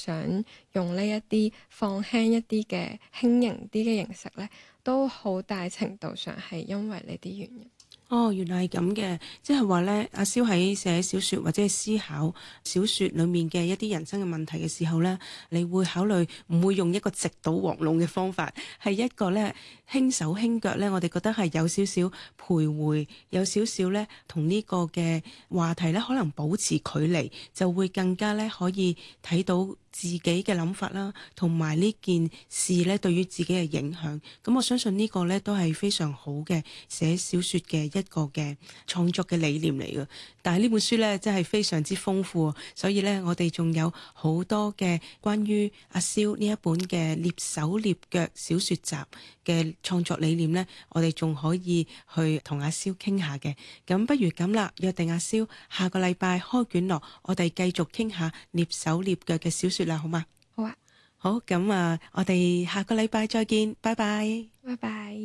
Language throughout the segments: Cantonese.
想用呢一啲放輕一啲嘅輕盈啲嘅形式咧，都好大程度上係因為呢啲原因。 哦，原來係咁嘅，即係話咧，阿蕭喺寫小説或者係思考小説裡面嘅一啲人生嘅問題嘅時候咧，你會考慮唔會用一個直搗黃龍嘅方法，係一個咧輕手輕腳咧，我哋覺得係有少少徘徊，有少少咧同呢個嘅話題咧可能保持距離，就會更加咧可以睇到自己嘅諗法啦，同埋呢件事咧對於自己嘅影響。咁我相信呢個咧都係非常好嘅寫小説嘅一個嘅創作嘅理念嚟嘅。但係呢本書咧真係非常之豐富，所以咧我哋仲有好多嘅關於阿蕭呢一本嘅躡手躡腳小説集嘅創作理念咧，我哋仲可以去同阿蕭傾下嘅。咁不如咁啦，約定阿蕭下個禮拜開卷樂，我哋繼續傾下躡手躡腳嘅小説啦，好嗎？ 好啊， 好，咁啊，我哋下個禮拜再見，拜拜。 拜拜。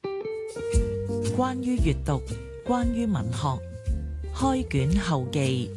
關於閱讀，關於文學，開卷後記。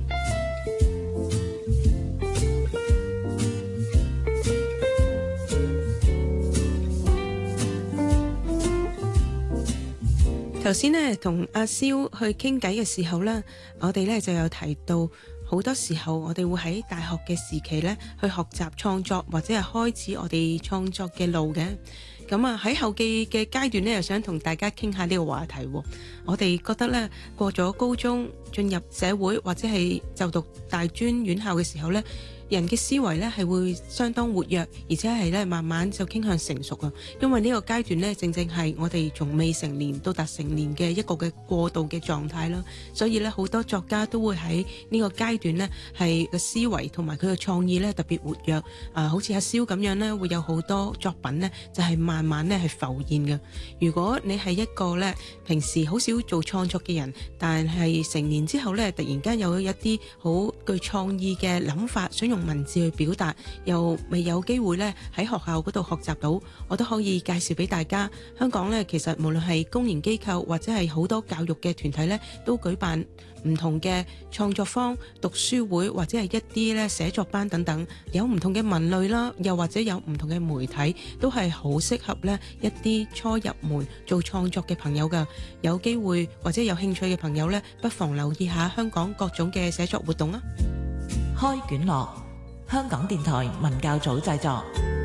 頭先呢，同阿蕭去傾偈嘅時候呢，我哋呢就有提到好多時候我哋會喺大學嘅時期呢去學習創作，或者係開始我哋創作嘅路嘅。咁啊喺後記嘅階段呢，又想同大家傾下呢個話題。我哋覺得呢，過咗高中進入社會或者係就讀大專院校嘅時候呢，人嘅思維咧係會相當活躍，而且係咧慢慢就傾向成熟啊。因為呢個階段咧，正正係我哋從未成年到達成年嘅一個嘅過渡嘅狀態啦。所以咧，好多作家都會喺呢個階段咧，係個思維同埋佢嘅創意咧特別活躍。好似阿蕭咁樣咧，會有好多作品咧，就係慢慢咧係浮現嘅。如果你係一個咧平時好少做創作嘅人，但係成年之後咧，突然間有一啲好具創意嘅諗法，想用文字去表達，又未有機會咧喺學校嗰度學習到，我都可以介紹俾大家。香港咧，其實無論係公營機構或者係好多教育嘅團體咧，都舉辦唔同嘅創作坊、讀書會或者係一啲咧寫作班等等，有唔同嘅文類啦，又或者有唔同嘅媒體，都係好適合咧一啲初入門做創作嘅朋友㗎。有機會或者有興趣嘅朋友咧，不妨留意下香港各種嘅寫作活動啊！ 開卷樂，香港電台文教組製作。